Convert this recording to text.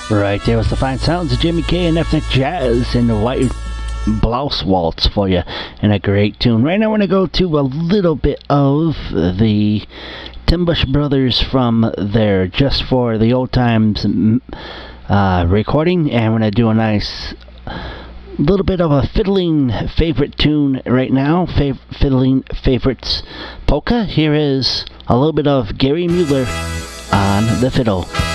Right, there was the fine sounds of Jimmy K and Ethnic Jazz and the White Blouse Waltz for you, and a great tune. Right now, we're going to go to a little bit of the Timbush Brothers from their Just for the Old Times recording, and we're going to do a nice little bit of a fiddling favorite tune right now. Fiddling favorites polka. Here is a little bit of Gary Mueller on the fiddle.